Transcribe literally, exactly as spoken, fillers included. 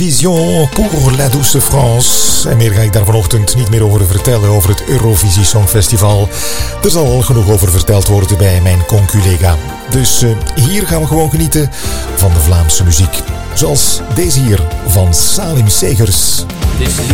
Eurovision pour la douce France. En meer ga ik daar vanochtend niet meer over vertellen, over het Eurovisie Songfestival. Er zal genoeg over verteld worden bij mijn conculega. Dus uh, hier gaan we gewoon genieten van de Vlaamse muziek. Zoals deze hier van Salim Segers.